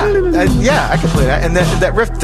Yeah, I can play that. And that riff,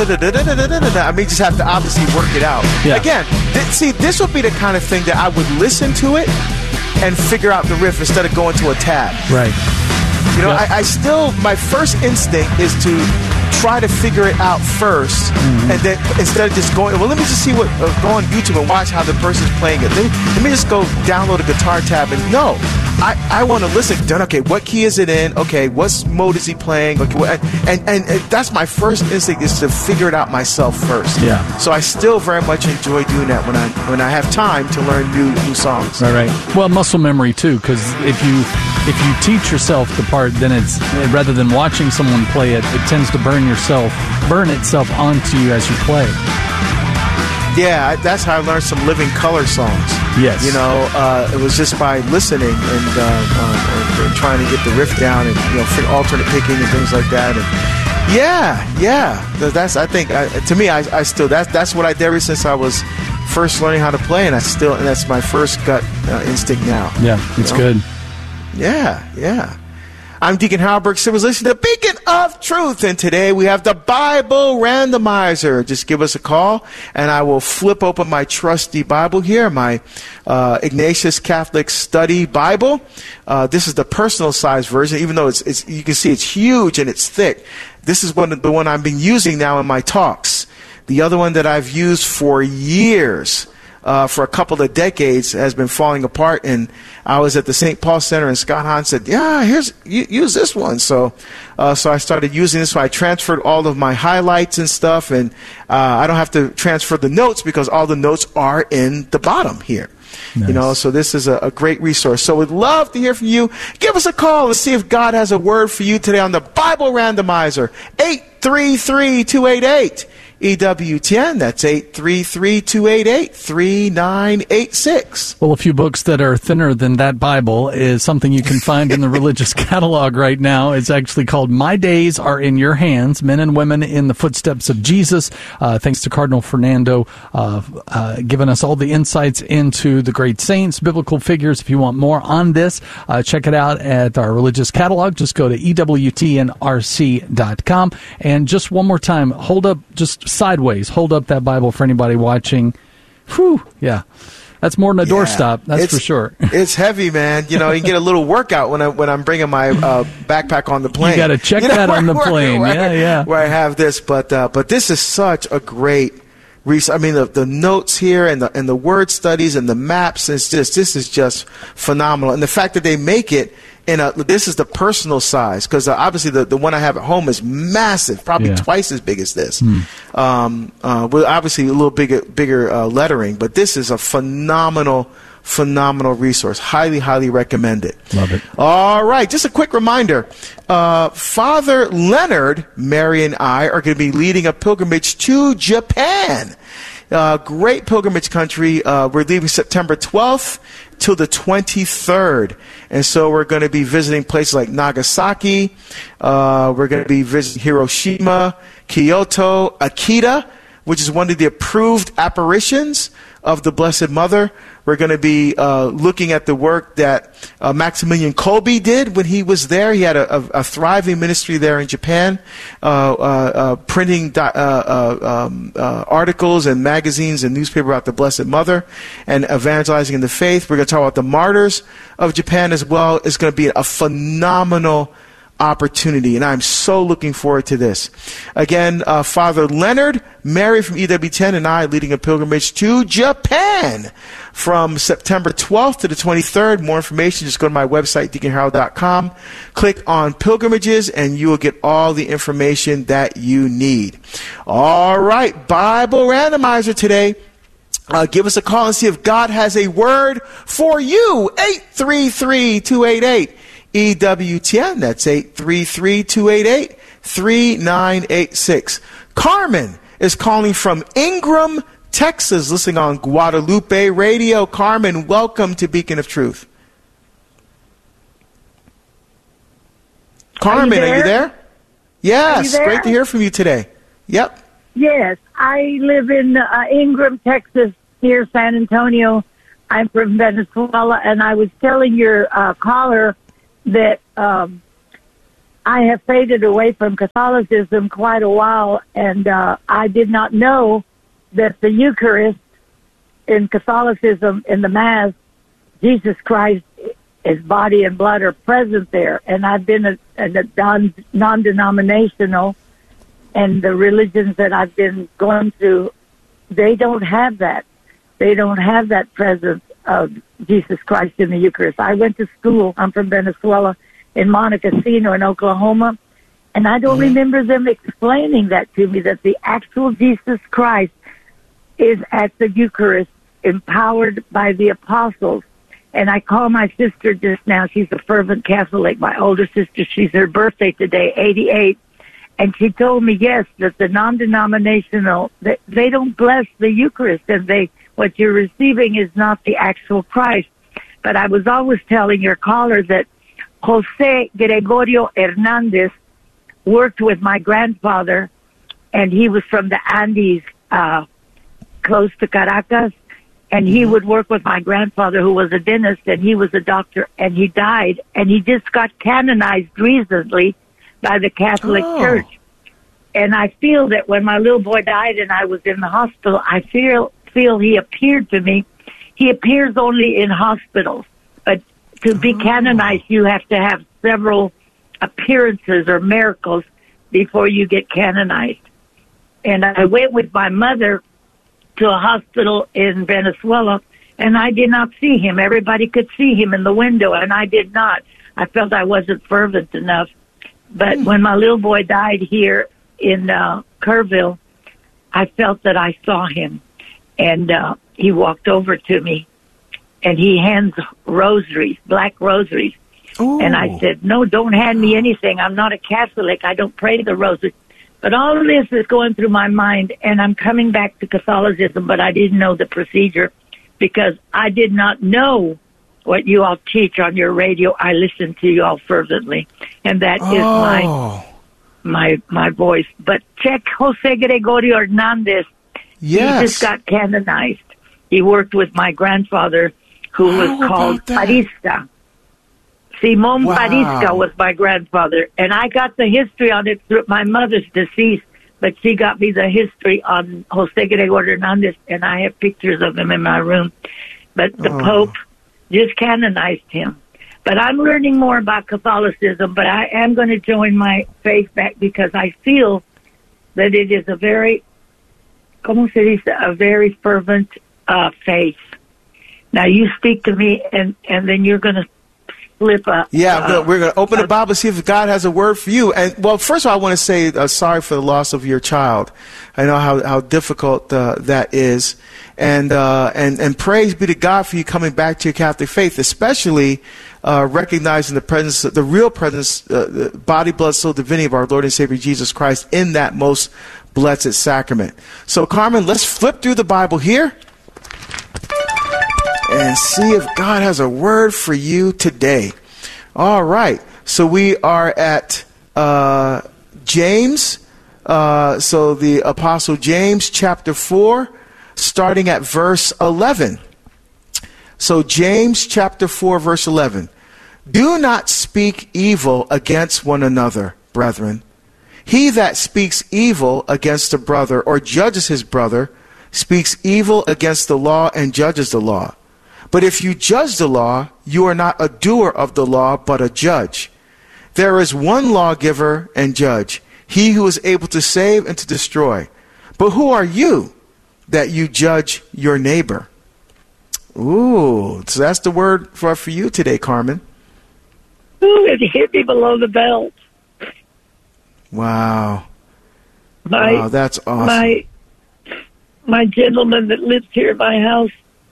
I mean, just have to obviously work it out. Yeah. Again, see, this would be the kind of thing that I would listen to it and figure out the riff instead of going to a tab. Right. You know, I still, my first instinct is to try to figure it out first, and then instead of just going, well, let me just see what, go on YouTube and watch how the person's playing it. Let me just go download a guitar tab and no. I want to listen. Okay, what key is it in? Okay, what mode is he playing? Okay, and that's my first instinct is to figure it out myself first. Yeah. So I still very much enjoy doing that when I have time to learn new songs. Right. Well, muscle memory too, because if you teach yourself the part, then it's rather than watching someone play it, it tends to burn itself onto you as you play. Yeah, that's how I learned some Living Colour songs. Yes. You know, it was just by listening and trying to get the riff down and, you know, alternate picking and things like that. And yeah. That's, I think, to me, I still, that's what I did ever since I was first learning how to play, and that's my first gut instinct now. Yeah, it's good. Yeah. I'm Deacon Harold Burke Simmons, listening to Beacon of Truth, and today we have the Bible Randomizer. Just give us a call, and I will flip open my trusty Bible here, my Ignatius Catholic Study Bible. This is the personal size version, even though it's you can see it's huge and it's thick. This is the one I've been using now in my talks. The other one that I've used for years, for a couple of decades, has been falling apart, and I was at the St. Paul Center, and Scott Hahn said, use this one. So I started using this one. I transferred all of my highlights and stuff, and I don't have to transfer the notes because all the notes are in the bottom here. Nice. You know, so this is a great resource. So we'd love to hear from you. Give us a call and see if God has a word for you today on the Bible Randomizer. 833-288. EWTN, that's 833-288-3986. Well, a few books that are thinner than that Bible is something you can find in the religious catalog right now. It's actually called My Days Are in Your Hands, Men and Women in the Footsteps of Jesus. Thanks to Cardinal Fernando, giving us all the insights into the great saints, biblical figures. If you want more on this, check it out at our religious catalog. Just go to EWTNRC.com. And just one more time, hold up sideways. Hold up that Bible for anybody watching. Whew, yeah. That's more than a doorstop, that's for sure. It's heavy, man. You know, you get a little workout when I'm bringing my backpack on the plane. You got to check that on the plane. Where I have this, but this is such a great resource. I mean, the notes here and the word studies and the maps. This is just phenomenal. And the fact that they make it this is the personal size, because obviously the one I have at home is massive, probably twice as big as this. With obviously a little bigger lettering, but this is a phenomenal resource. Highly recommend it. Love it. All right, just a quick reminder. Father Leonard, Mary, and I are going to be leading a pilgrimage to Japan. Great pilgrimage country. We're leaving September 12th till the 23rd. And so we're going to be visiting places like Nagasaki. We're going to be visiting Hiroshima, Kyoto, Akita, which is one of the approved apparitions of the Blessed Mother. We're going to be looking at the work that Maximilian Kolbe did when he was there. He had a thriving ministry there in Japan, printing articles and magazines and newspaper about the Blessed Mother and evangelizing in the faith. We're going to talk about the martyrs of Japan as well. It's going to be a phenomenal opportunity, and I'm so looking forward to this. Again, Father Leonard, Mary from EWTN, and I leading a pilgrimage to Japan from September 12th to the 23rd. More information, just go to my website, deaconharold.com. Click on pilgrimages, and you will get all the information that you need. All right, Bible Randomizer today. Give us a call and see if God has a word for you. 833-288. EWTN, that's 833-288-3986. Carmen is calling from Ingram, Texas, listening on Guadalupe Radio. Carmen, welcome to Beacon of Truth. Carmen, are you there? Yes, there? Great to hear from you today. Yep. Yes, I live in Ingram, Texas, near San Antonio. I'm from Venezuela, and I was telling your caller that I have faded away from Catholicism quite a while, and I did not know that the Eucharist in Catholicism, in the Mass, Jesus Christ, His body and blood are present there. And I've been a non-denominational, and the religions that I've been going through, they don't have that. They don't have that presence of Jesus Christ in the Eucharist. I went to school. I'm from Venezuela, in Montecasino in Oklahoma, and I don't remember them explaining that to me, that the actual Jesus Christ is at the Eucharist, empowered by the apostles. And I call my sister just now. She's a fervent Catholic, my older sister. She's her birthday today, 88. And she told me, yes, that the non-denominational, they don't bless the Eucharist, and what you're receiving is not the actual Christ. But I was always telling your caller that Jose Gregorio Hernandez worked with my grandfather, and he was from the Andes, close to Caracas, and he would work with my grandfather, who was a dentist, and he was a doctor, and he died, and he just got canonized recently by the Catholic Church. And I feel that when my little boy died and I was in the hospital, I feel he appeared to me. He appears only in hospitals, but to be canonized, you have to have several appearances or miracles before you get canonized. And I went with my mother to a hospital in Venezuela, and I did not see him. Everybody could see him in the window, and I did not. I felt I wasn't fervent enough. But when my little boy died here in Kerrville, I felt that I saw him, and he walked over to me, and he hands rosaries, black rosaries. Ooh. And I said, no, don't hand me anything. I'm not a Catholic. I don't pray the rosary. But all of this is going through my mind, and I'm coming back to Catholicism, but I didn't know the procedure because I did not know what you all teach on your radio. I listen to you all fervently, and that is my voice. But check Jose Gregorio Hernandez. Yes. He just got canonized. He worked with my grandfather, who was called Parista. Simon Parisca was my grandfather, and I got the history on it through my mother's deceased, but she got me the history on Jose Gregorio Hernandez, and I have pictures of him in my room. But the Pope just canonized him. But I'm learning more about Catholicism, but I am going to join my faith back because I feel that it is a very, a very fervent faith. Now you speak to me, and then you're going to flip up. Yeah, we're going to open the Bible, see if God has a word for you. And well, first of all, I want to say sorry for the loss of your child. I know how difficult that is, and praise be to God for you coming back to your Catholic faith, especially recognizing the presence, the real presence, body, blood, soul, divinity of our Lord and Savior Jesus Christ in that most blessed sacrament. So, Carmen, let's flip through the Bible here and see if God has a word for you today. All right. So we are at James. So the Apostle James, chapter 4, starting at verse 11. So James, chapter 4, verse 11. Do not speak evil against one another, brethren. He that speaks evil against a brother or judges his brother speaks evil against the law and judges the law. But if you judge the law, you are not a doer of the law, but a judge. There is one lawgiver and judge, he who is able to save and to destroy. But who are you that you judge your neighbor? Ooh, so that's the word for you today, Carmen. Ooh, it hit me below the belt. Wow. Wow, that's awesome. My gentleman that lives here in my house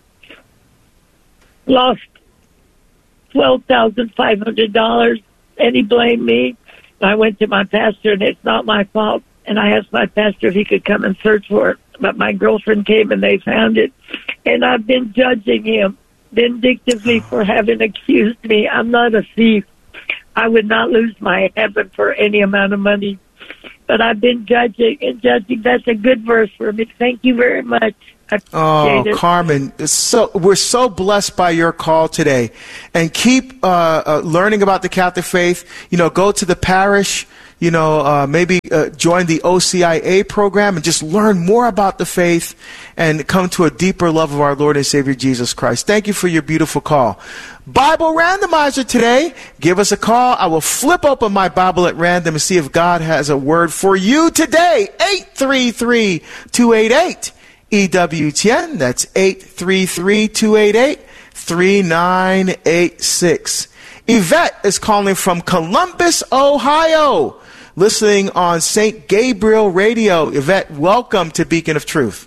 lost $12,500, and he blamed me. I went to my pastor, and it's not my fault. And I asked my pastor if he could come and search for it. But my girlfriend came, and they found it. And I've been judging him vindictively for having accused me. I'm not a thief. I would not lose my heaven for any amount of money. But I've been judging and judging. That's a good verse for me. Thank you very much. Appreciate it. Carmen, we're so blessed by your call today. And keep learning about the Catholic faith. Go to the parish, maybe join the OCIA program and just learn more about the faith and come to a deeper love of our Lord and Savior Jesus Christ. Thank you for your beautiful call. Bible Randomizer today. Give us a call. I will flip open my Bible at random and see if God has a word for you today. 833-288. EWTN, that's 833-288-3986. Yvette is calling from Columbus, Ohio, listening on St. Gabriel Radio. Yvette, welcome to Beacon of Truth.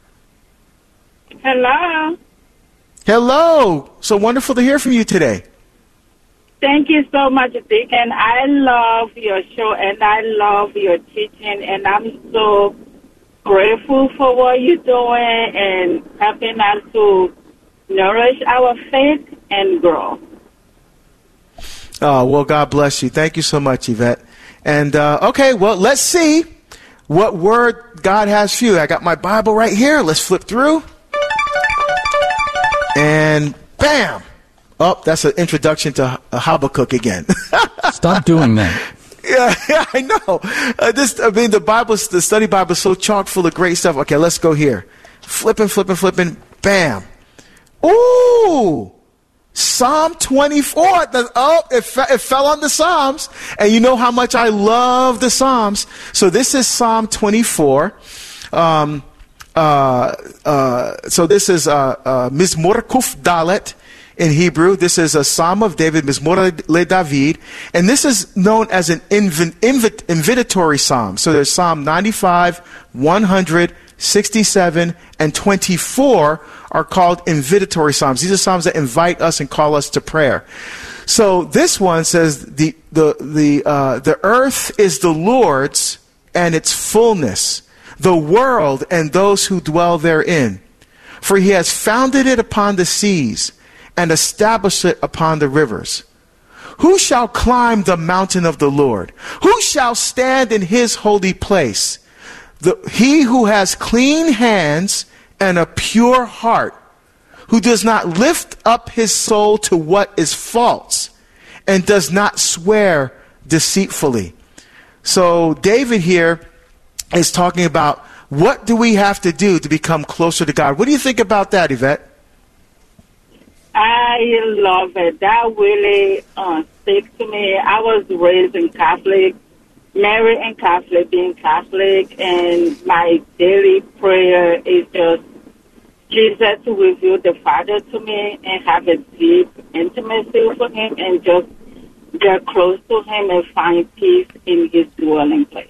Hello. Hello. So wonderful to hear from you today. Thank you so much, Deacon. I love your show and I love your teaching, and I'm so grateful for what you're doing and helping us to nourish our faith and grow. Oh, well, God bless you. Thank you so much, Yvette. And, okay, well, let's see what word God has for you. I got my Bible right here. Let's flip through. And bam! Oh, that's an introduction to Habakkuk again. Stop doing that. Yeah, I know. The study Bible is so chock full of great stuff. Okay, let's go here. Flipping. Bam. Ooh! Psalm 24. It fell on the Psalms. And you know how much I love the Psalms. So this is Psalm 24. So this is Mizmor Kuf Dalet. In Hebrew, this is a Psalm of David, Mizmor le David, and this is known as an invitatory psalm. So there's Psalm 95, 100, 67, and 24 are called invitatory psalms. These are psalms that invite us and call us to prayer. So this one says, the earth is the Lord's and its fullness, the world and those who dwell therein. For he has founded it upon the seas and establish it upon the rivers. Who shall climb the mountain of the Lord? Who shall stand in his holy place? He who has clean hands and a pure heart, who does not lift up his soul to what is false, and does not swear deceitfully. So David here is talking about, what do we have to do to become closer to God? What do you think about that, Yvette? I love it. That really sticks to me. I was raised in Catholic, married in Catholic, being Catholic, and my daily prayer is just Jesus to reveal the Father to me and have a deep intimacy with him and just get close to him and find peace in his dwelling place.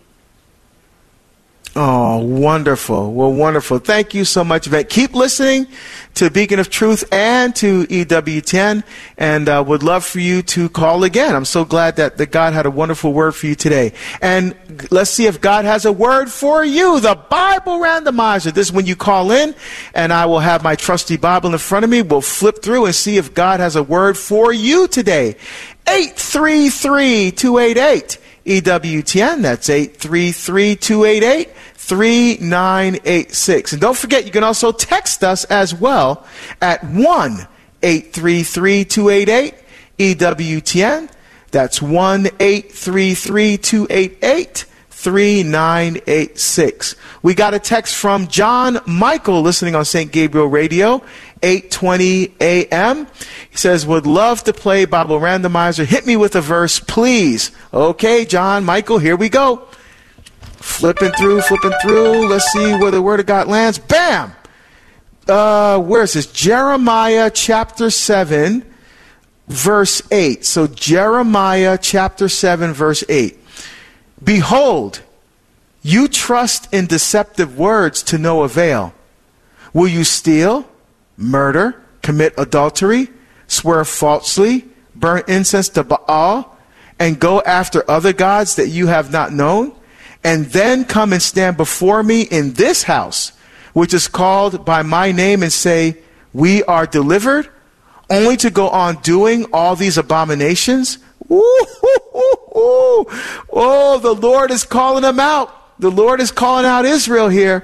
Oh, wonderful. Well, wonderful. Thank you so much, Yvette. Keep listening to Beacon of Truth and to EWTN, and would love for you to call again. I'm so glad that God had a wonderful word for you today. And let's see if God has a word for you. The Bible Randomizer. This is when you call in, and I will have my trusty Bible in front of me. We'll flip through and see if God has a word for you today. 833-288. EWTN, that's 833-288-3986. And don't forget, you can also text us as well at 1-833-288-EWTN. That's 1-833-288-3986. We got a text from John Michael listening on St. Gabriel Radio, 8:20 a.m. He says, would love to play Bible Randomizer. Hit me with a verse, please. Okay, John Michael, here we go. Flipping through. Let's see where the Word of God lands. Bam! Where is this? Jeremiah chapter 7, verse 8. So Jeremiah chapter 7, verse 8. Behold, you trust in deceptive words to no avail. Will you steal, murder, commit adultery, swear falsely, burn incense to Baal, and go after other gods that you have not known, and then come and stand before me in this house, which is called by my name, and say, we are delivered, only to go on doing all these abominations? Ooh, ooh, ooh, ooh. Oh, the Lord is calling them out. the Lord is calling out Israel here,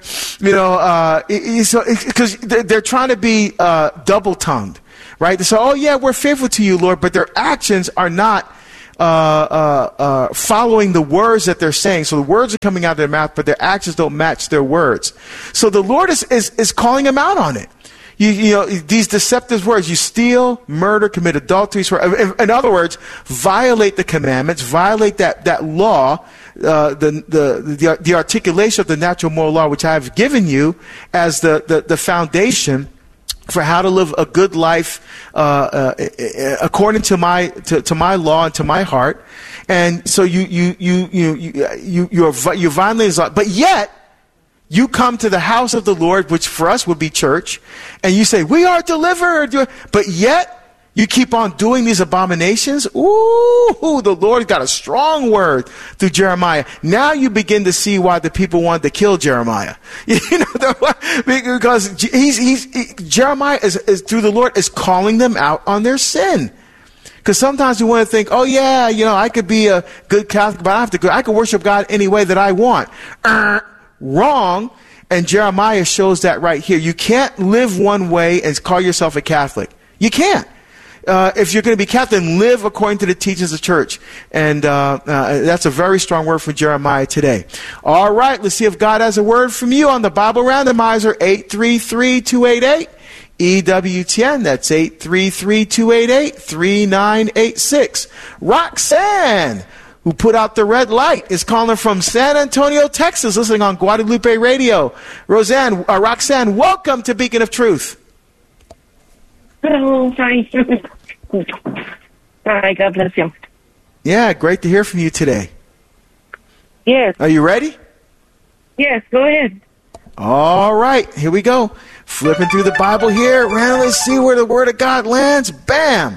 because they're trying to be double-tongued, right? They say, oh, yeah, we're faithful to you, Lord, but their actions are not following the words that they're saying. So the words are coming out of their mouth, but their actions don't match their words. So the Lord is calling them out on it. You know, these deceptive words, you steal, murder, commit adultery. In other words, violate the commandments, violate that law, the articulation of the natural moral law, which I have given you as the foundation for how to live a good life according to my law and to my heart. And so you violate, but yet you come to the house of the Lord, which for us would be church, and you say, we are delivered. But yet, you keep on doing these abominations. Ooh, the Lord got a strong word through Jeremiah. Now you begin to see why the people wanted to kill Jeremiah. Because Jeremiah is through the Lord is calling them out on their sin. Because sometimes we want to think, oh yeah, I could be a good Catholic, but I could worship God any way that I want. Wrong. And Jeremiah shows that right here. You can't live one way and call yourself a Catholic. You can't. If you're going to be Catholic, then live according to the teachings of the church. And that's a very strong word from Jeremiah today. All right, let's see if God has a word from you on the Bible Randomizer, 833-288. EWTN, that's 833-288-3986. Roxanne, who put out the red light, is calling from San Antonio, Texas, listening on Guadalupe Radio. Roxanne, welcome to Beacon of Truth. Hello, hi. Hi, God bless you. Yeah, great to hear from you today. Yes. Are you ready? Yes, go ahead. All right, here we go. Flipping through the Bible here. Let's see where the Word of God lands. Bam!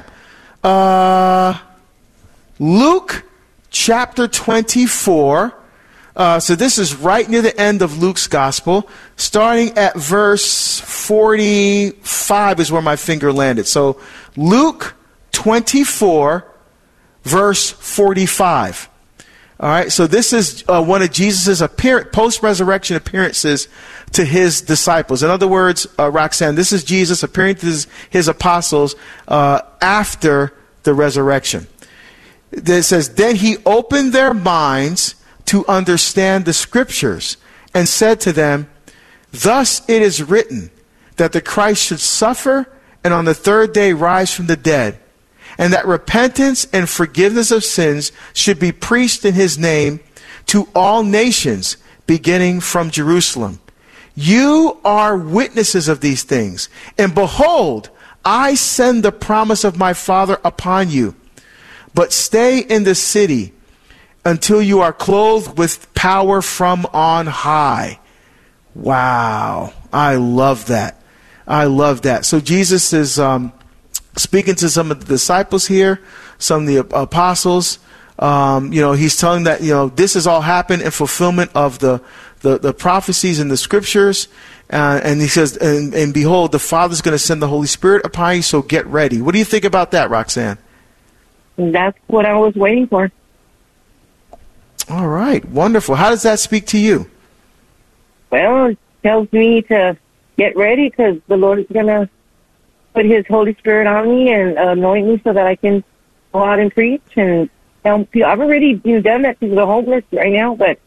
Luke chapter 24. So this is right near the end of Luke's Gospel. Starting at verse 45 is where my finger landed. So Luke 24, verse 45. All right, so this is one of Jesus' post-resurrection appearances to his disciples. In other words, Roxanne, this is Jesus appearing to his apostles after the resurrection. It says, then he opened their minds to understand the scriptures and said to them, thus it is written that the Christ should suffer and on the third day rise from the dead, and that repentance and forgiveness of sins should be preached in his name to all nations, beginning from Jerusalem. You are witnesses of these things, and behold, I send the promise of my Father upon you. But stay in the city until you are clothed with power from on high. Wow. I love that. I love that. So Jesus is speaking to some of the disciples here, some of the apostles. He's telling that, this has all happened in fulfillment of the prophecies in the scriptures. And he says, and behold, the Father's going to send the Holy Spirit upon you, so get ready. What do you think about that, Roxanne? That's what I was waiting for. All right. Wonderful. How does that speak to you? Well, it tells me to get ready because the Lord is going to put his Holy Spirit on me and anoint me so that I can go out and preach and help people. I've already done that to the homeless right now, but,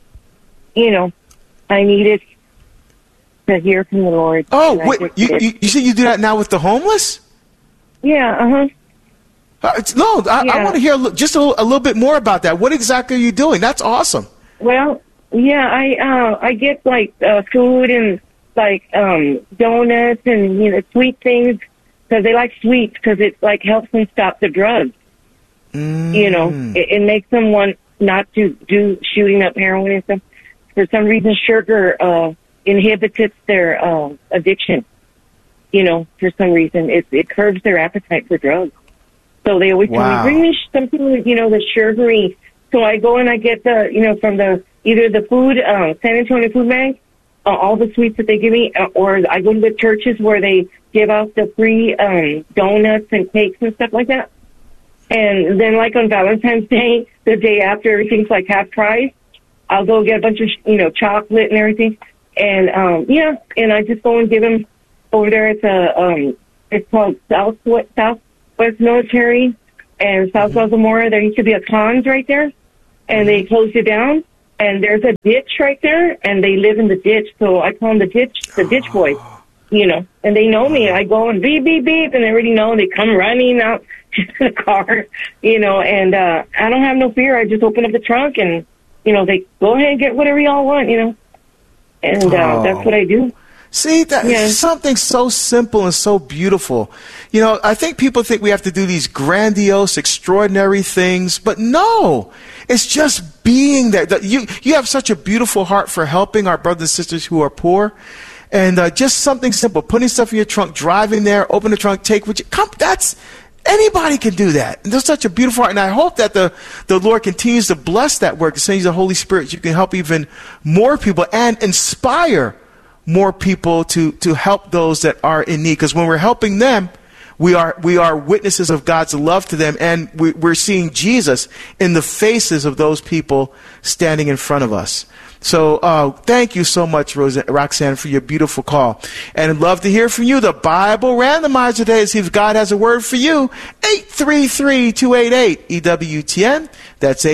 I needed to hear from the Lord. Oh, wait, you said you do that now with the homeless? Yeah, uh-huh. I want to hear just a little bit more about that. What exactly are you doing? That's awesome. Well, yeah, I get food and donuts and sweet things because they like sweets because it helps them stop the drugs. It makes them want not to do shooting up heroin and stuff. For some reason, sugar inhibits their addiction. For some reason, it curbs their appetite for drugs. So they always tell me, bring me something, that's sugary. So I go and I get from either the food, San Antonio Food Bank, all the sweets that they give me, or I go to the churches where they give out the free donuts and cakes and stuff like that. And then on Valentine's Day, the day after everything's half price, I'll go get a bunch of, chocolate and everything. And, and I just go and give them over there. It's called Southwest Military and South Zamora. There used to be a Cons right there, and they closed it down. And there's a ditch right there, and they live in the ditch. So I call them the ditch boys, and they know me. I go and beep, beep, beep, and they already know. They come running out to the car, and I don't have no fear. I just open up the trunk and, they go ahead and get whatever y'all want, and that's what I do. See, that's something so simple and so beautiful. I think people think we have to do these grandiose, extraordinary things, but no, it's just being there. You have such a beautiful heart for helping our brothers and sisters who are poor. And just something simple, putting stuff in your trunk, driving there, open the trunk, take what you come. Anybody can do that. And there's such a beautiful heart. And I hope that the Lord continues to bless that work, sends the Holy Spirit. You can help even more people and inspire more people to help those that are in need. Because when we're helping them, we are witnesses of God's love to them, and we're seeing Jesus in the faces of those people standing in front of us. So thank you so much, Roxanne, for your beautiful call. And I'd love to hear from you. The Bible Randomizer today to see if God has a word for you. 833-288-EWTN. That's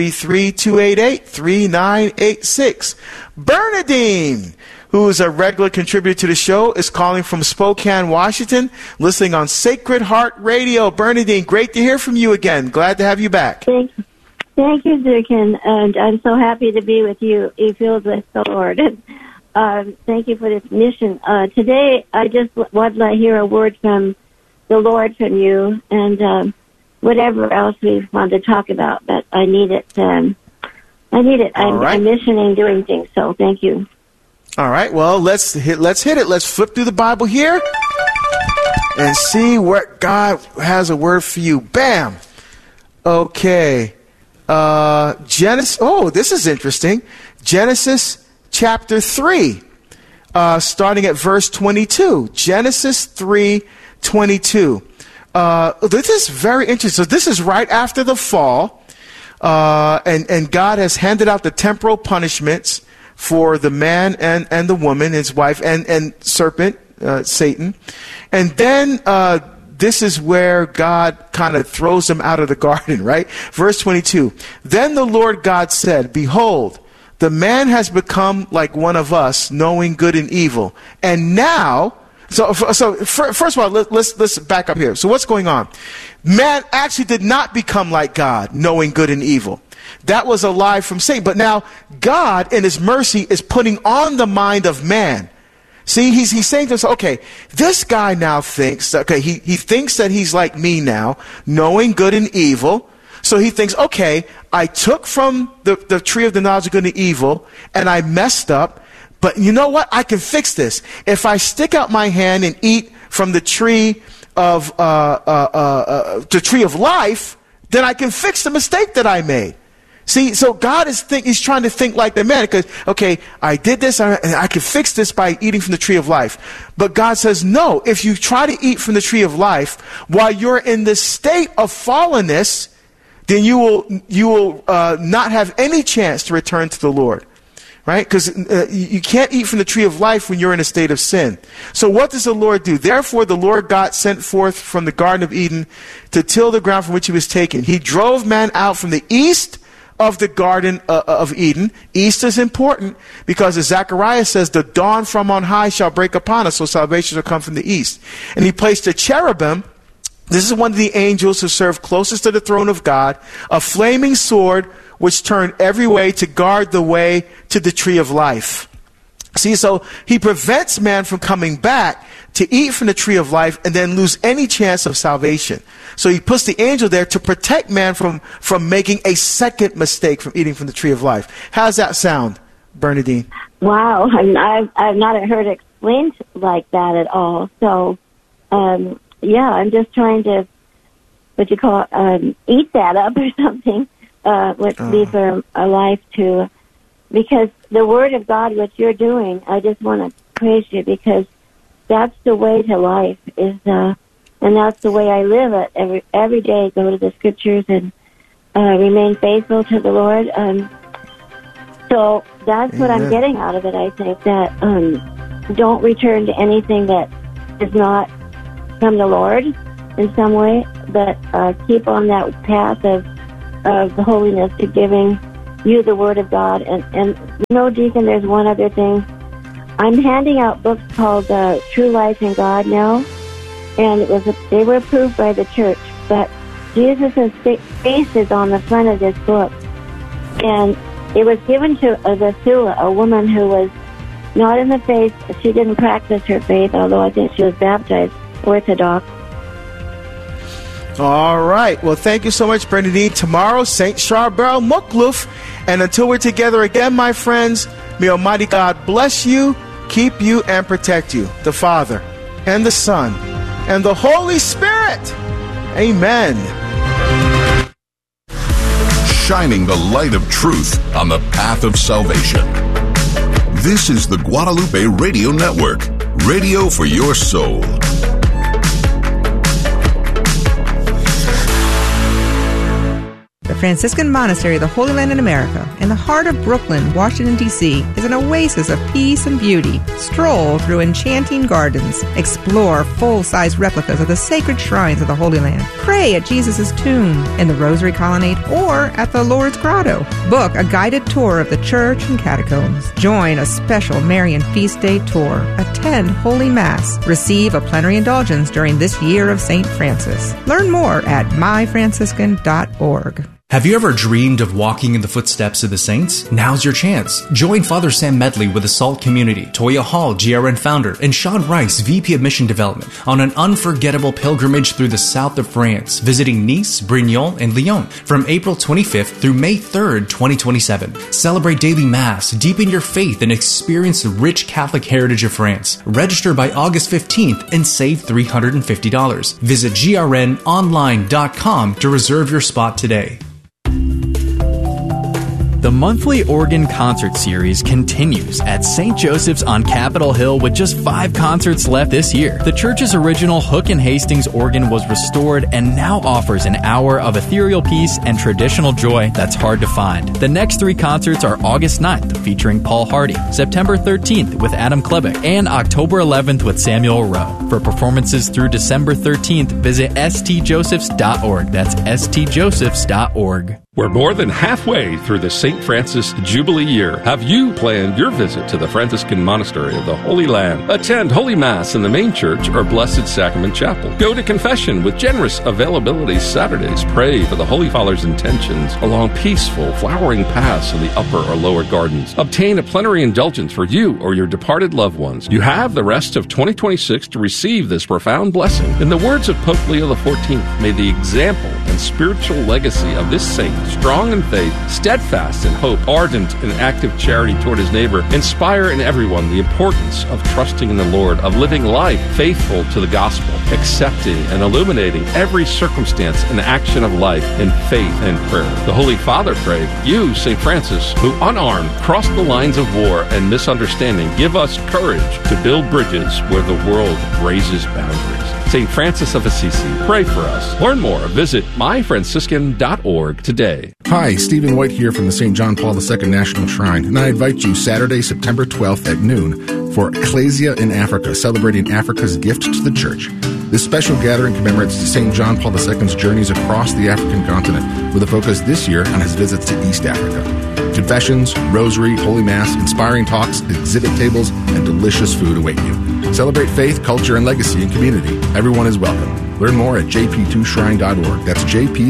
833-288-3986. Bernadine, who is a regular contributor to the show, is calling from Spokane, Washington, listening on Sacred Heart Radio. Bernadine, great to hear from you again. Glad to have you back. Thank you, Dick, and I'm so happy to be with you. You filled with the Lord. Thank you for this mission. Today, I just want to hear a word from the Lord from you, and whatever else we want to talk about. But I need it. I'm missioning, doing things. So thank you. All right. Well, let's hit it. Let's flip through the Bible here and see where God has a word for you. Bam. Okay. Genesis. Oh, this is interesting. Genesis chapter 3, starting at verse 22. Genesis 3:22. This is very interesting. So this is right after the fall, and God has handed out the temporal punishments for the man and the woman, his wife, and serpent, Satan. And then this is where God kind of throws them out of the garden, right? Verse 22. Then the Lord God said, behold, the man has become like one of us, knowing good and evil. And now, so first of all, let's back up here. So what's going on? Man actually did not become like God, knowing good and evil. That was a lie from Satan. But now God, in his mercy, is putting on the mind of man. See, he's saying to us, okay, this guy now thinks, okay, he thinks that he's like me now, knowing good and evil. So he thinks, okay, I took from the tree of the knowledge of good and evil, and I messed up. But you know what? I can fix this. If I stick out my hand and eat from the tree of life, then I can fix the mistake that I made. See, so God he's trying to think like the man, because, okay, I did this, and I can fix this by eating from the tree of life. But God says, no, if you try to eat from the tree of life while you're in the state of fallenness, then you will not have any chance to return to the Lord. Right? Because you can't eat from the tree of life when you're in a state of sin. So what does the Lord do? Therefore the Lord God sent forth from the Garden of Eden to till the ground from which he was taken. He drove man out from the east of the Garden of Eden. East is important because as Zechariah says, the dawn from on high shall break upon us, so salvation shall come from the east. And he placed a cherubim. This is one of the angels who served closest to the throne of God, a flaming sword which turned every way to guard the way to the tree of life. See, so he prevents man from coming back to eat from the tree of life and then lose any chance of salvation. So he puts the angel there to protect man from making a second mistake from eating from the tree of life. How's that sound, Bernadine? Wow, I've not heard it explained like that at all. So, yeah, I'm just trying to, eat that up or something. Would be for a life to, because the Word of God, what you're doing, I just want to praise you because that's the way to life and that's the way I live it every day. Go to the Scriptures and remain faithful to the Lord. So that's what I'm Amen. getting out of it, I think, that don't return to anything that is not from the Lord in some way, but keep on that path of the holiness to giving you the Word of God. And Deacon, there's one other thing. I'm handing out books called True Life in God now, and they were approved by the church, but Jesus' face is on the front of this book. And it was given to Vasula, a woman who was not in the faith. She didn't practice her faith, although I think she was baptized Orthodox. All right. Well, thank you so much, Bernadine. Tomorrow, St. Charbel Mukluf. And until we're together again, my friends, may Almighty God bless you, keep you, and protect you. The Father, and the Son, and the Holy Spirit. Amen. Shining the light of truth on the path of salvation. This is the Guadalupe Radio Network, radio for your soul. The Franciscan Monastery of the Holy Land in America, in the heart of Brooklyn, Washington, D.C., is an oasis of peace and beauty. Stroll through enchanting gardens. Explore full-size replicas of the sacred shrines of the Holy Land. Pray at Jesus' tomb, in the Rosary Colonnade, or at the Lourdes Grotto. Book a guided tour of the church and catacombs. Join a special Marian Feast Day tour. Attend Holy Mass. Receive a plenary indulgence during this year of St. Francis. Learn more at myfranciscan.org. Have you ever dreamed of walking in the footsteps of the saints? Now's your chance. Join Father Sam Medley with the SALT community, Toya Hall, GRN founder, and Sean Rice, VP of Mission Development, on an unforgettable pilgrimage through the south of France, visiting Nice, Brignoles, and Lyon from April 25th through May 3rd, 2027. Celebrate daily Mass, deepen your faith, and experience the rich Catholic heritage of France. Register by August 15th and save $350. Visit grnonline.com to reserve your spot today. The monthly organ concert series continues at St. Joseph's on Capitol Hill with just 5 concerts left this year. The church's original Hook and Hastings organ was restored and now offers an hour of ethereal peace and traditional joy that's hard to find. The next 3 concerts are August 9th featuring Paul Hardy, September 13th with Adam Klebeck, and October 11th with Samuel Rowe. For performances through December 13th, visit stjosephs.org. That's stjosephs.org. We're more than halfway through the St. Francis Jubilee year. Have you planned your visit to the Franciscan Monastery of the Holy Land? Attend Holy Mass in the main church or Blessed Sacrament Chapel. Go to confession with generous availability Saturdays. Pray for the Holy Father's intentions along peaceful, flowering paths in the upper or lower gardens. Obtain a plenary indulgence for you or your departed loved ones. You have the rest of 2026 to receive this profound blessing. In the words of Pope Leo XIV, may the example and spiritual legacy of this saint, strong in faith, steadfast in hope, ardent in active charity toward his neighbor, inspire in everyone the importance of trusting in the Lord, of living life faithful to the gospel, accepting and illuminating every circumstance and action of life in faith and prayer. The Holy Father prayed, you, St. Francis, who unarmed crossed the lines of war and misunderstanding, give us courage to build bridges where the world raises boundaries. St. Francis of Assisi, pray for us. Learn more. Visit myfranciscan.org today. Hi, Stephen White here from the St. John Paul II National Shrine, and I invite you Saturday, September 12th at noon for Ecclesia in Africa, celebrating Africa's gift to the Church. This special gathering commemorates St. John Paul II's journeys across the African continent, with a focus this year on his visits to East Africa. Confessions, rosary, Holy Mass, inspiring talks, exhibit tables, and delicious food await you. Celebrate faith, culture, and legacy in community. Everyone is welcome. Learn more at jp2shrine.org. That's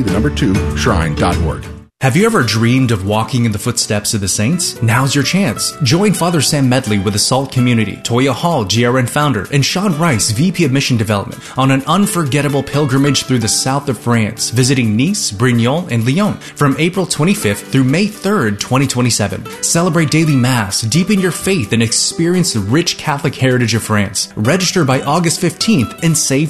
jp2shrine.org. Have you ever dreamed of walking in the footsteps of the saints? Now's your chance. Join Father Sam Medley with the SALT community, Toya Hall, GRN founder, and Sean Rice, VP of Mission Development, on an unforgettable pilgrimage through the south of France, visiting Nice, Brignoles, and Lyon from April 25th through May 3rd, 2027. Celebrate daily Mass, deepen your faith, and experience the rich Catholic heritage of France. Register by August 15th and save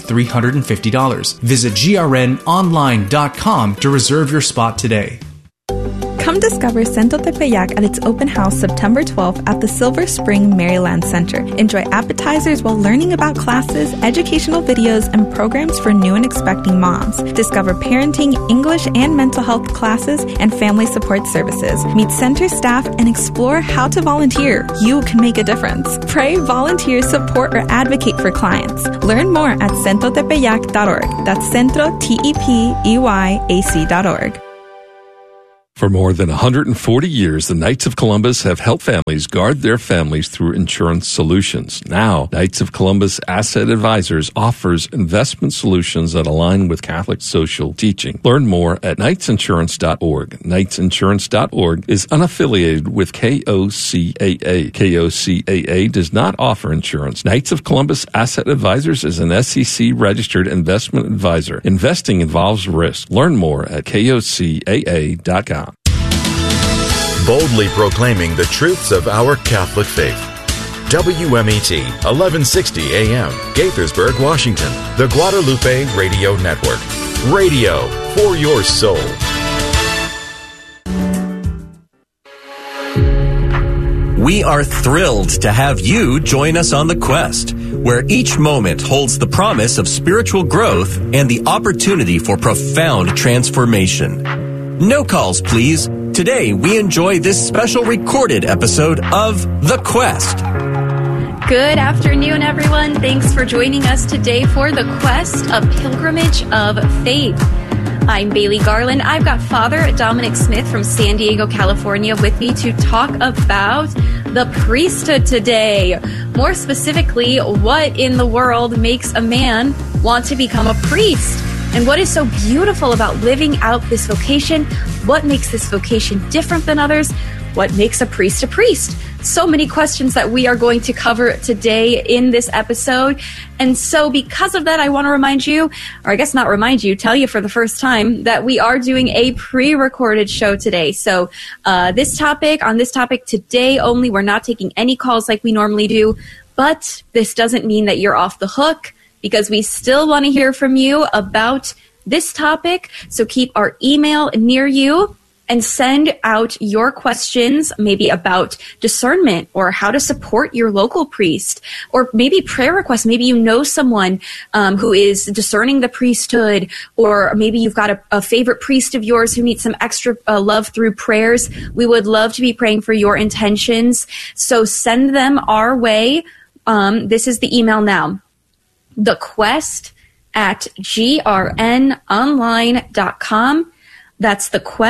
$350. Visit grnonline.com to reserve your spot today. Come discover Centro Tepeyac at its open house September 12th at the Silver Spring Maryland Center. Enjoy appetizers while learning about classes, educational videos, and programs for new and expecting moms. Discover parenting, English, and mental health classes and family support services. Meet center staff and explore how to volunteer. You can make a difference. Pray, volunteer, support, or advocate for clients. Learn more at centrotepeyac.org. That's centrotepeyac.org. For more than 140 years, the Knights of Columbus have helped families guard their families through insurance solutions. Now, Knights of Columbus Asset Advisors offers investment solutions that align with Catholic social teaching. Learn more at knightsinsurance.org. Knightsinsurance.org is unaffiliated with KOCAA. KOCAA does not offer insurance. Knights of Columbus Asset Advisors is an SEC-registered investment advisor. Investing involves risk. Learn more at KOCAA.com. Boldly proclaiming the truths of our Catholic faith. WMET, 1160 AM, Gaithersburg, Washington. The Guadalupe Radio Network. Radio for your soul. We are thrilled to have you join us on the quest, where each moment holds the promise of spiritual growth and the opportunity for profound transformation. No calls, please. Today, we enjoy this special recorded episode of The Quest. Good afternoon, everyone. Thanks for joining us today for The Quest, a pilgrimage of faith. I'm Bailey Garland. I've got Father Dominic Smith from San Diego, California with me to talk about the priesthood today. More specifically, what in the world makes a man want to become a priest? And what is so beautiful about living out this vocation? What makes this vocation different than others? What makes a priest a priest? So many questions that we are going to cover today in this episode. And so because of that, I want to remind you, or I guess not remind you, tell you for the first time that we are doing a pre-recorded show today. So on this topic today only, we're not taking any calls like we normally do, but this doesn't mean that you're off the hook, because we still want to hear from you about this topic. So keep our email near you and send out your questions, maybe about discernment or how to support your local priest, or maybe prayer requests. Maybe you know someone who is discerning the priesthood, or maybe you've got a favorite priest of yours who needs some extra love through prayers. We would love to be praying for your intentions. So send them our way. This is the email now. thequest@grnonline.com. That's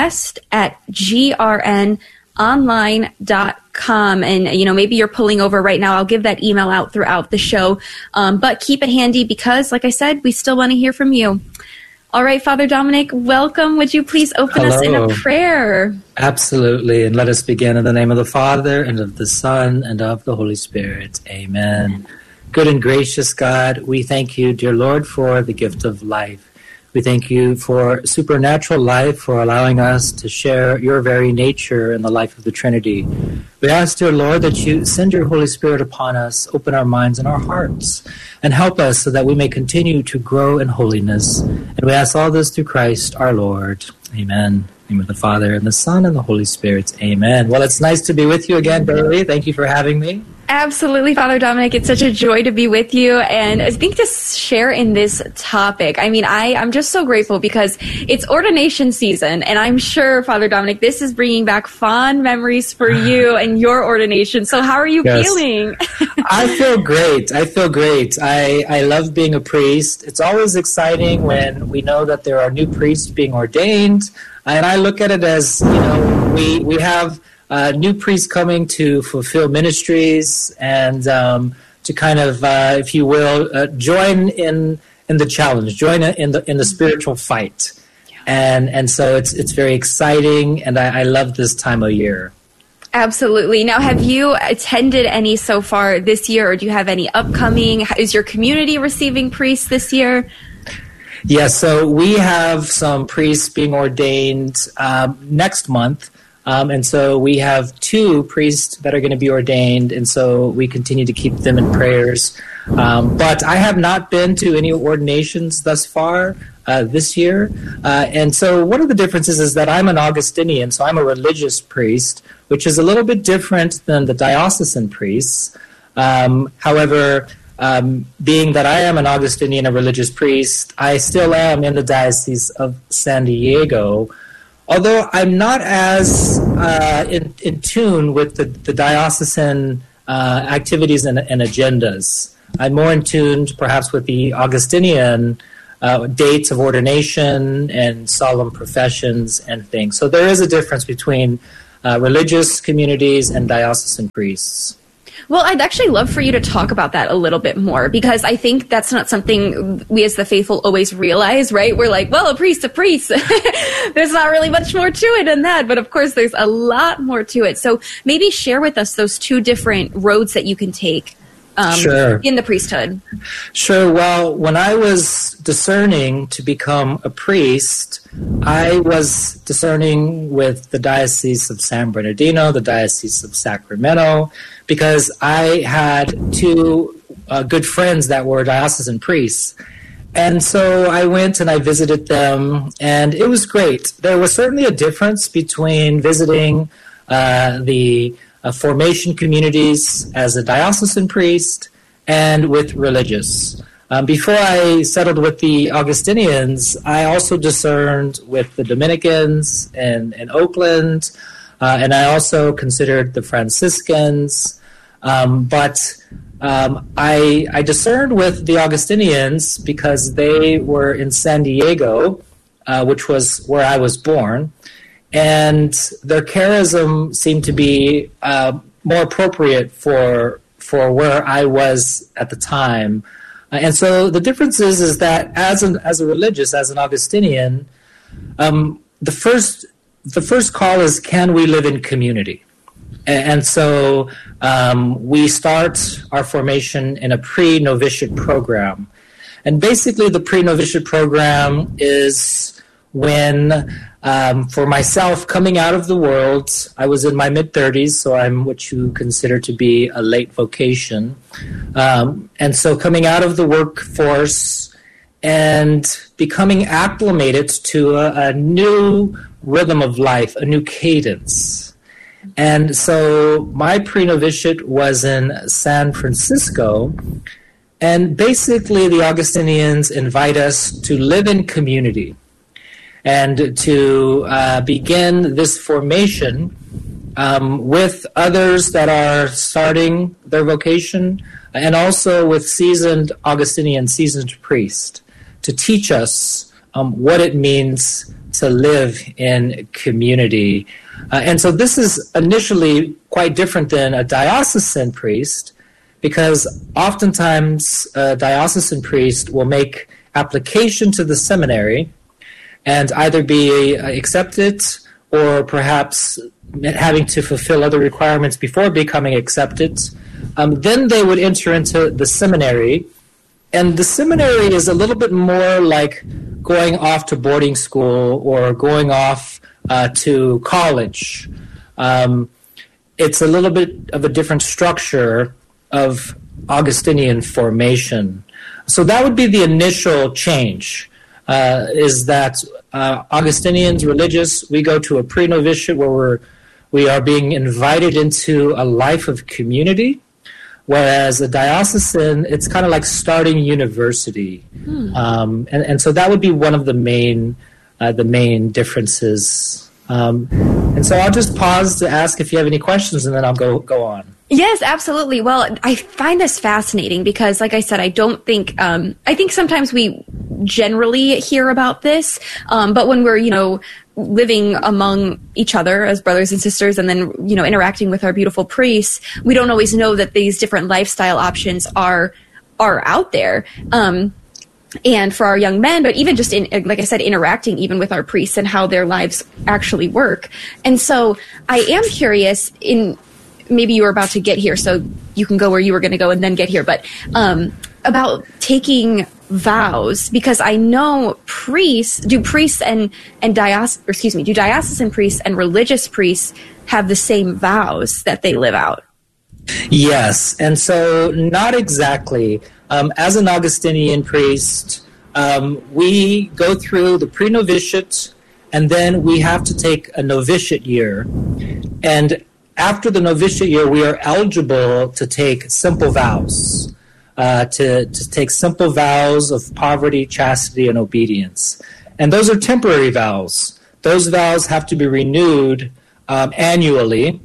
thequest@grnonline.com. And, maybe you're pulling over right now. I'll give that email out throughout the show. But keep it handy because, like I said, we still want to hear from you. All right, Father Dominic, welcome. Would you please open us in a prayer? Absolutely. And let us begin in the name of the Father, and of the Son, and of the Holy Spirit. Amen. Good and gracious God, we thank you, dear Lord, for the gift of life. We thank you for supernatural life, for allowing us to share your very nature in the life of the Trinity. We ask, dear Lord, that you send your Holy Spirit upon us, open our minds and our hearts, and help us so that we may continue to grow in holiness. And we ask all this through Christ our Lord. Amen. In the name of the Father, and the Son, and the Holy Spirit. Amen. Well, it's nice to be with you again, Bailey. Thank you for having me. Absolutely, Father Dominic. It's such a joy to be with you. And I think to share in this topic, I'm just so grateful because it's ordination season. And I'm sure, Father Dominic, this is bringing back fond memories for you and your ordination. So how are you feeling? I feel great. I love being a priest. It's always exciting when we know that there are new priests being ordained. And I look at it as, we have new priests coming to fulfill ministries and to kind of, if you will, join in the challenge, join in the spiritual fight. Yeah. And so it's very exciting, and I love this time of year. Absolutely. Now, have you attended any so far this year, or do you have any upcoming? Is your community receiving priests this year? Yes, so we have some priests being ordained next month. And so we have 2 priests that are going to be ordained, and so we continue to keep them in prayers. But I have not been to any ordinations thus far this year. And so one of the differences is that I'm an Augustinian, so I'm a religious priest, which is a little bit different than the diocesan priests. However, being that I am an Augustinian, a religious priest, I still am in the Diocese of San Diego, although I'm not as in tune with the diocesan activities and agendas. I'm more in tune perhaps with the Augustinian dates of ordination and solemn professions and things. So there is a difference between religious communities and diocesan priests. Well, I'd actually love for you to talk about that a little bit more, because I think that's not something we as the faithful always realize, right? We're like, well, a priest. There's not really much more to it than that. But of course, there's a lot more to it. So maybe share with us those 2 different roads that you can take in the priesthood. Sure. Well, when I was discerning to become a priest, I was discerning with the Diocese of San Bernardino, the Diocese of Sacramento, because I had 2 good friends that were diocesan priests. And so I went and I visited them, and it was great. There was certainly a difference between visiting the formation communities as a diocesan priest and with religious. Before I settled with the Augustinians, I also discerned with the Dominicans in Oakland, and I also considered the Franciscans. But I discerned with the Augustinians because they were in San Diego, which was where I was born, and their charism seemed to be more appropriate for where I was at the time. And so the difference is that as a religious, as an Augustinian, the first call is, can we live in community? And so we start our formation in a pre-novitiate program. And basically the pre-novitiate program is when, for myself, coming out of the world, I was in my mid-30s, so I'm what you consider to be a late vocation. And so coming out of the workforce and becoming acclimated to a new rhythm of life, a new cadence. And so my pre-novitiate was in San Francisco, and basically the Augustinians invite us to live in community and to begin this formation with others that are starting their vocation, and also with seasoned Augustinian, seasoned priests, to teach us what it means to live in community. And so this is initially quite different than a diocesan priest, because oftentimes a diocesan priest will make application to the seminary and either be accepted or perhaps having to fulfill other requirements before becoming accepted. Then they would enter into the seminary, and the seminary is a little bit more like going off to boarding school or going off to college. It's a little bit of a different structure of Augustinian formation. So that would be the initial change, is that Augustinians, religious, we go to a pre-novitiate where we are being invited into a life of community, whereas a diocesan, it's kind of like starting university. And so that would be one of the main differences. And so I'll just pause to ask if you have any questions, and then I'll go on. Yes, absolutely. Well, I find this fascinating because, like I said, I don't think, I think sometimes we generally hear about this, but when we're, living among each other as brothers and sisters and then, interacting with our beautiful priests, we don't always know that these different lifestyle options are out there. And for our young men, but even just like I said, interacting even with our priests and how their lives actually work. And so I am curious maybe you were about to get here, so you can go where you were going to go and then get here, but about taking vows? Because I know do diocesan priests and religious priests have the same vows that they live out? Yes, and so not exactly. As an Augustinian priest, we go through the pre-novitiate, and then we have to take a novitiate year. And after the novitiate year, we are eligible to take simple vows, to take simple vows of poverty, chastity, and obedience. And those are temporary vows. Those vows have to be renewed annually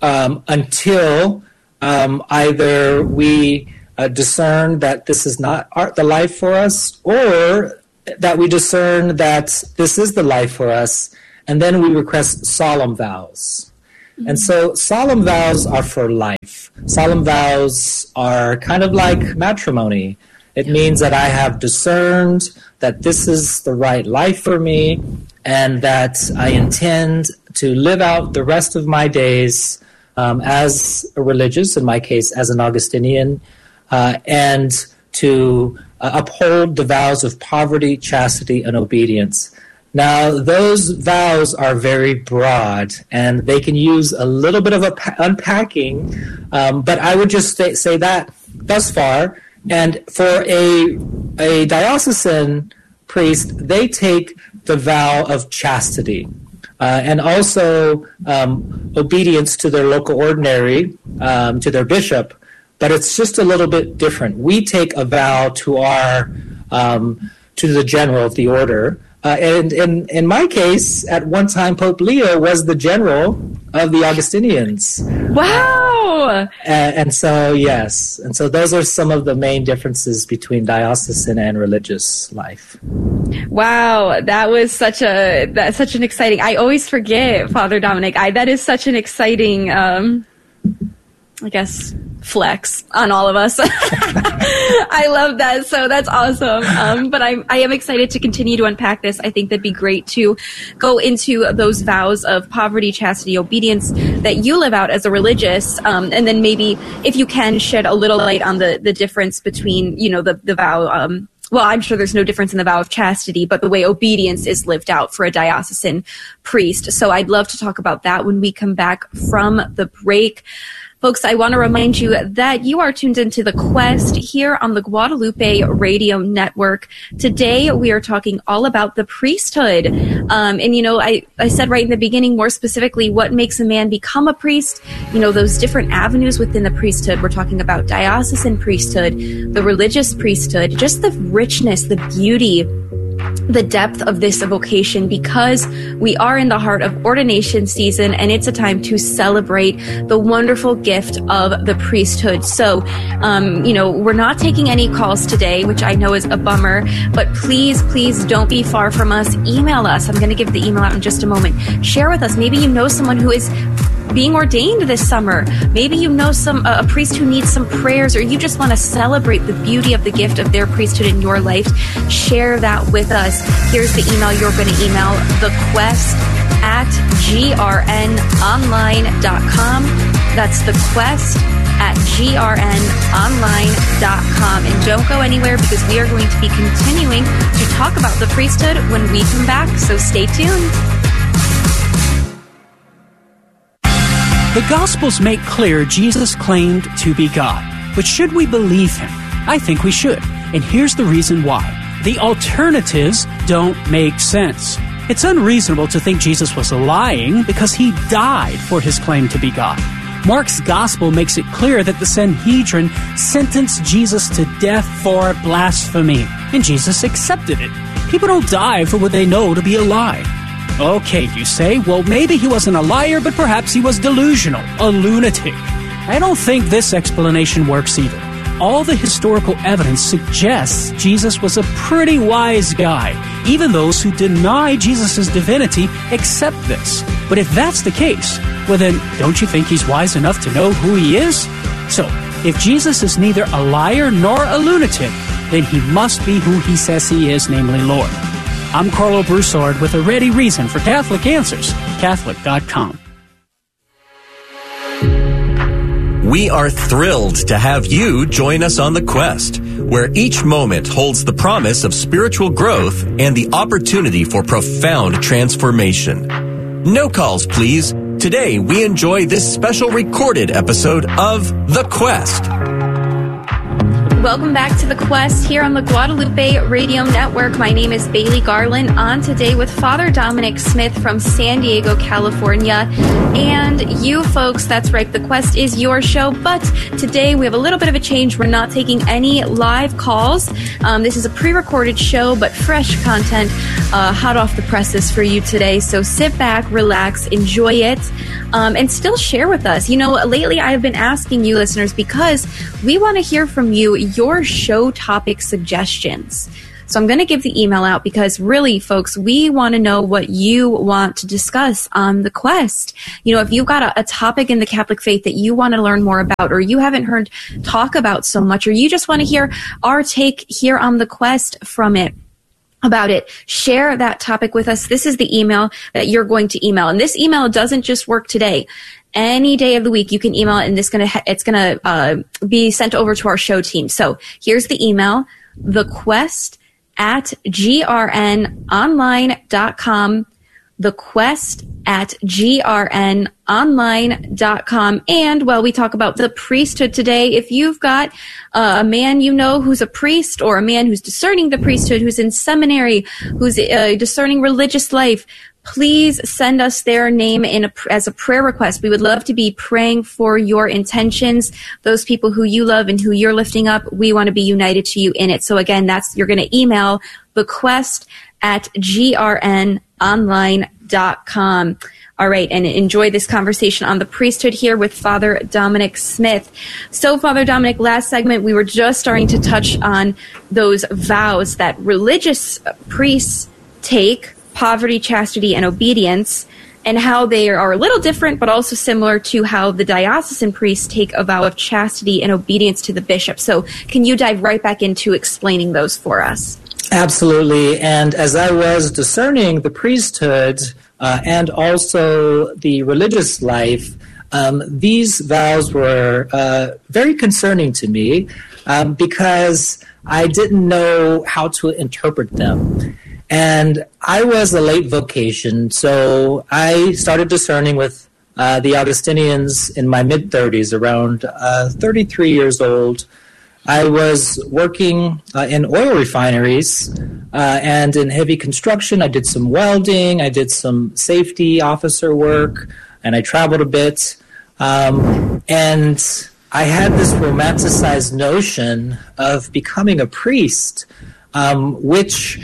until either we discern that this is not the life for us, or that we discern that this is the life for us, and then we request solemn vows. And so solemn vows are for life. Solemn vows are kind of like matrimony. It means that I have discerned that this is the right life for me, and that I intend to live out the rest of my days as a religious, in my case as an Augustinian, and to uphold the vows of poverty, chastity, and obedience. Now, those vows are very broad, and they can use a little bit of unpacking, but I would just say that thus far. And for a diocesan priest, they take the vow of chastity and also obedience to their local ordinary, to their bishop. But it's just a little bit different. We take a vow to our to the general of the order. And in my case, at one time, Pope Leo was the general of the Augustinians. Wow! And so, yes. And so those are some of the main differences between diocesan and religious life. Wow, that was such an exciting, I always forget, Father Dominic, that is such an exciting, I guess, flex on all of us. I love that. So that's awesome. But I am excited to continue to unpack this. I think that'd be great to go into those vows of poverty, chastity, obedience that you live out as a religious. And then maybe if you can shed a little light on the difference between, the vow, well, I'm sure there's no difference in the vow of chastity, but the way obedience is lived out for a diocesan priest. So I'd love to talk about that when we come back from the break. Folks, I want to remind you that you are tuned into The Quest here on the Guadalupe Radio Network. Today, we are talking all about the priesthood. I said right in the beginning, more specifically, what makes a man become a priest, those different avenues within the priesthood. We're talking about diocesan priesthood, the religious priesthood, just the richness, the beauty, the depth of this vocation, because we are in the heart of ordination season, and it's a time to celebrate the wonderful gift of the priesthood. So, we're not taking any calls today, which I know is a bummer, but please don't be far from us. Email us. I'm going to give the email out in just a moment. Share with us. Maybe you know someone who is being ordained this summer. Maybe you know a priest who needs some prayers, or you just want to celebrate the beauty of the gift of their priesthood in your life. Share that with us. Here's the email you're going to email: thequest@grnonline.com. That's thequest@grnonline.com. And don't go anywhere, because we are going to be continuing to talk about the priesthood when we come back, so stay tuned. The Gospels make clear Jesus claimed to be God. But should we believe him? I think we should. And here's the reason why. The alternatives don't make sense. It's unreasonable to think Jesus was lying because he died for his claim to be God. Mark's Gospel makes it clear that the Sanhedrin sentenced Jesus to death for blasphemy, and Jesus accepted it. People don't die for what they know to be a lie. Okay, you say, well, maybe he wasn't a liar, but perhaps he was delusional, a lunatic. I don't think this explanation works either. All the historical evidence suggests Jesus was a pretty wise guy. Even those who deny Jesus' divinity accept this. But if that's the case, well then, don't you think he's wise enough to know who he is? So, if Jesus is neither a liar nor a lunatic, then he must be who he says he is, namely Lord. I'm Carlo Broussard with a ready reason for Catholic Answers, Catholic.com. We are thrilled to have you join us on the quest, where each moment holds the promise of spiritual growth and the opportunity for profound transformation. No calls, please. Today, we enjoy this special recorded episode of The Quest. Welcome back to The Quest here on the Guadalupe Radio Network. My name is Bailey Garland, on today with Father Dominic Smith from San Diego, California. And you folks, that's right, The Quest is your show, but today we have a little bit of a change. We're not taking any live calls. This is a pre-recorded show, but fresh content, hot off the presses for you today. So sit back, relax, enjoy it, and still share with us. You know, lately I've been asking you listeners, because we want to hear from you, your show topic suggestions. So I'm going to give the email out because really, folks, we want to know what you want to discuss on The Quest. You know, if you've got a topic in the Catholic faith that you want to learn more about, or you haven't heard talk about so much, or you just want to hear our take here on The Quest about it, share that topic with us. This is the email that you're going to email. And this email doesn't just work today. Any day of the week, you can email it, and it's gonna be sent over to our show team. So here's the email: thequest@grnonline.com. thequest@grnonline.com. And while we talk about the priesthood today, if you've got a man you know who's a priest, or a man who's discerning the priesthood, who's in seminary, who's discerning religious life, please send us their name as a prayer request. We would love to be praying for your intentions, those people who you love and who you're lifting up. We want to be united to you in it. So again, you're going to email thequest@grnonline.com. All right, and enjoy this conversation on the priesthood here with Father Dominic Smith. So, Father Dominic, last segment, we were just starting to touch on those vows that religious priests take: poverty, chastity, and obedience, and how they are a little different, but also similar to how the diocesan priests take a vow of chastity and obedience to the bishop. So can you dive right back into explaining those for us? Absolutely. And as I was discerning the priesthood and also the religious life, these vows were very concerning to me because I didn't know how to interpret them. And I was a late vocation, so I started discerning with the Augustinians in my mid-30s, around 33 years old. I was working in oil refineries and in heavy construction. I did some welding, I did some safety officer work, and I traveled a bit. And I had this romanticized notion of becoming a priest, which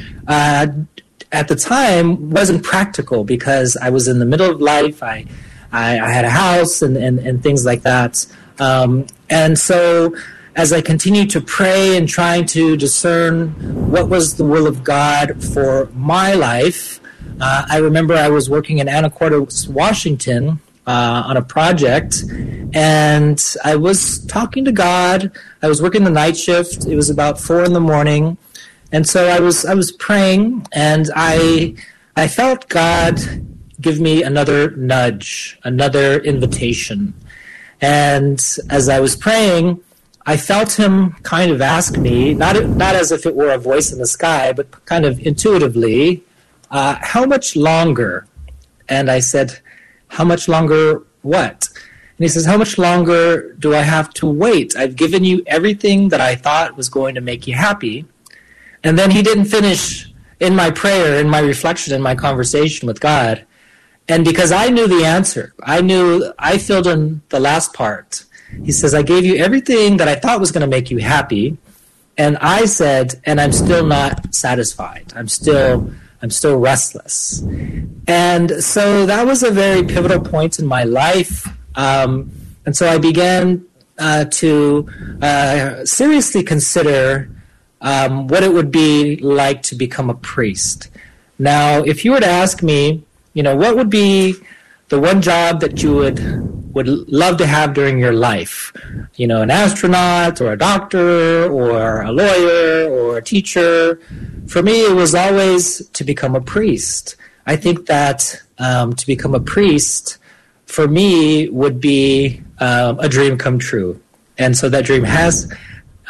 at the time wasn't practical because I was in the middle of life. I had a house and things like that. And so as I continued to pray and trying to discern what was the will of God for my life, I remember I was working in Anacortes, Washington, on a project, and I was talking to God. I was working the night shift. It was about 4 a.m. And so I was praying, and I felt God give me another nudge, another invitation. And as I was praying, I felt him kind of ask me, not as if it were a voice in the sky, but kind of intuitively, how much longer? And I said, how much longer what? And he says, how much longer do I have to wait? I've given you everything that I thought was going to make you happy. And then he didn't finish in my prayer, in my reflection, in my conversation with God. And because I knew the answer, I filled in the last part. He says, I gave you everything that I thought was going to make you happy. And I said, and I'm still not satisfied. I'm still restless. And so that was a very pivotal point in my life. And so I began to seriously consider what it would be like to become a priest. Now, if you were to ask me, what would be the one job that you would love to have during your life? An astronaut or a doctor or a lawyer or a teacher. For me, it was always to become a priest. I think that to become a priest, for me, would be a dream come true. And so that dream has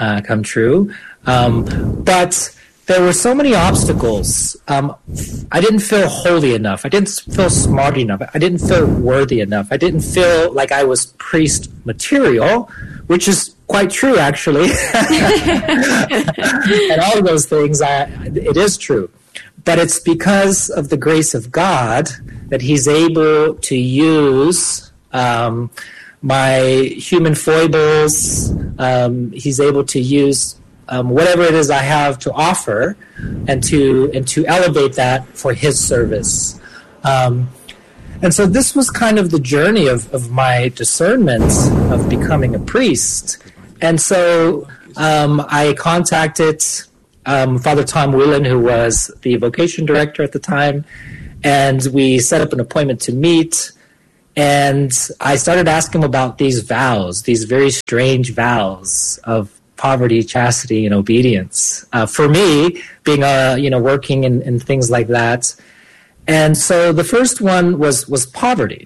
come true. But there were so many obstacles. I didn't feel holy enough. I didn't feel smart enough. I didn't feel worthy enough. I didn't feel like I was priest material, which is quite true, actually. And all of those things, it is true. But it's because of the grace of God that he's able to use my human foibles. He's able to use whatever it is I have to offer, and to elevate that for his service. And so this was kind of the journey of my discernment of becoming a priest. And so I contacted Father Tom Whelan, who was the vocation director at the time, and we set up an appointment to meet. And I started asking him about these vows, these very strange vows of poverty, chastity, and obedience. For me, being working in things like that. And so the first one was poverty.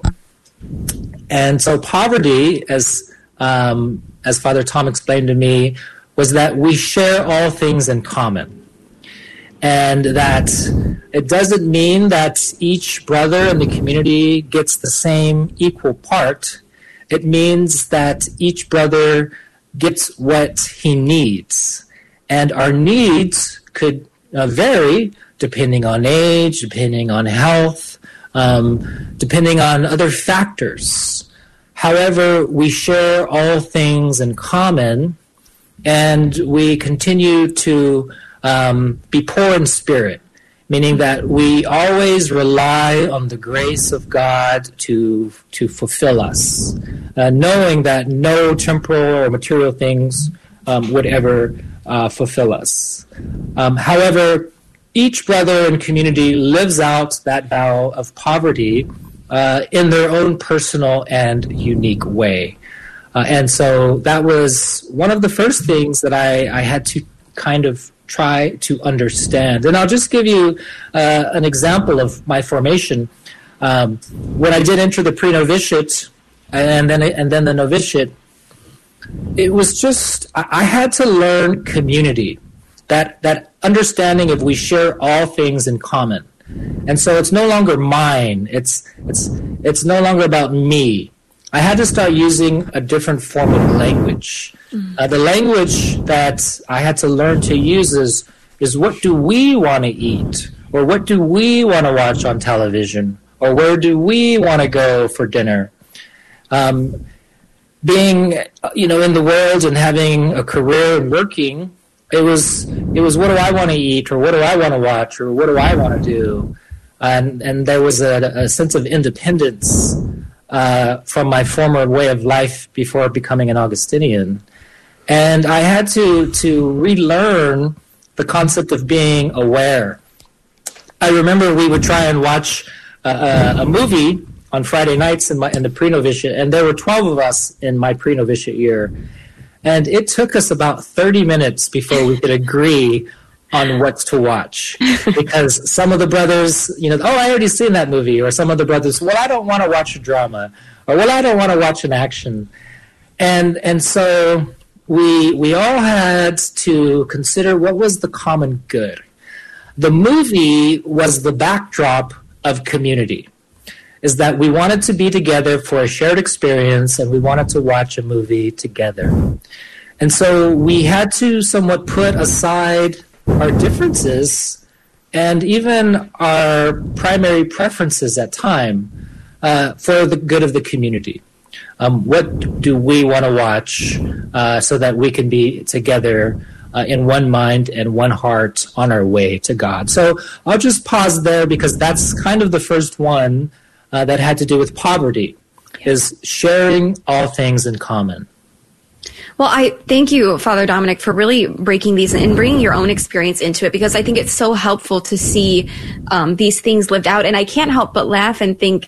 And so poverty, as Father Tom explained to me, was that we share all things in common. And that it doesn't mean that each brother in the community gets the same equal part. It means that each brother gets what he needs. And our needs could vary depending on age, depending on health, depending on other factors. However, we share all things in common, and we continue to be poor in spirit, meaning that we always rely on the grace of God to fulfill us, knowing that no temporal or material things would ever fulfill us. However, each brother and community lives out that vow of poverty in their own personal and unique way. And so that was one of the first things that I had to kind of try to understand. And I'll just give you an example of my formation. When I did enter the pre-novitiate and then the novitiate, it was just, I had to learn community, that understanding of we share all things in common. And so it's no longer mine. It's no longer about me. I had to start using a different form of language. The language that I had to learn to use is what do we want to eat? Or what do we want to watch on television? Or where do we want to go for dinner? Being, in the world and having a career and working, it was what do I want to eat, or what do I want to watch, or what do I want to do? And there was a sense of independence from my former way of life before becoming an Augustinian. And I had to relearn the concept of being aware. I remember we would try and watch a movie on Friday nights in the pre-novitiate, and there were 12 of us in my pre-novitiate year. And it took us about 30 minutes before we could agree on what to watch. Because some of the brothers, I already seen that movie. Or some of the brothers, well, I don't want to watch a drama. Or, well, I don't want to watch an action. And so we all had to consider what was the common good. The movie was the backdrop of community. Is that we wanted to be together for a shared experience, and we wanted to watch a movie together. And so we had to somewhat put aside our differences and even our primary preferences at time for the good of the community. What do we want to watch so that we can be together in one mind and one heart on our way to God? So I'll just pause there because that's kind of the first one that had to do with poverty, is sharing all things in common. Well, I thank you, Father Dominic, for really breaking these and bringing your own experience into it, because I think it's so helpful to see these things lived out. And I can't help but laugh and think,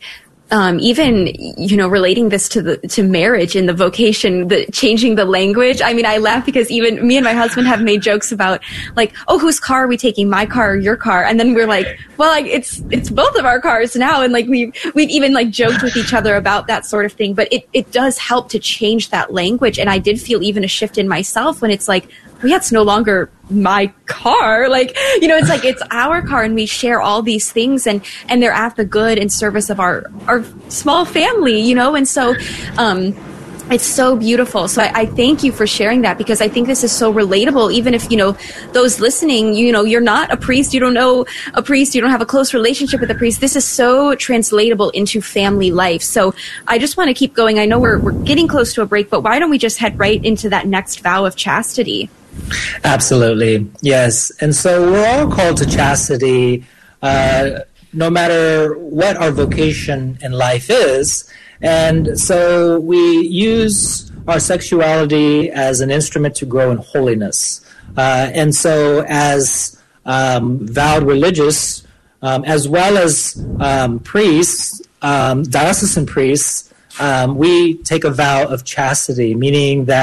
even, relating this to marriage and the vocation, changing the language. I mean, I laugh because even me and my husband have made jokes about like, oh, whose car are we taking, my car or your car? And then we're like, well, like it's both of our cars now. And like we've even like joked with each other about that sort of thing. But it does help to change that language. And I did feel even a shift in myself when it's like, well, yeah, it's no longer my car. Like, it's like it's our car, and we share all these things, and they're at the good and service of our small family, and so it's so beautiful. So I thank you for sharing that, because I think this is so relatable. Even if, those listening, you're not a priest, you don't know a priest, you don't have a close relationship with a priest. This is so translatable into family life. So I just want to keep going. I know we're getting close to a break, but why don't we just head right into that next vow of chastity? Absolutely. Yes. And so we're all called to chastity, no matter what our vocation in life is. And so we use our sexuality as an instrument to grow in holiness. And so as vowed religious, as well as priests, diocesan priests, we take a vow of chastity, meaning that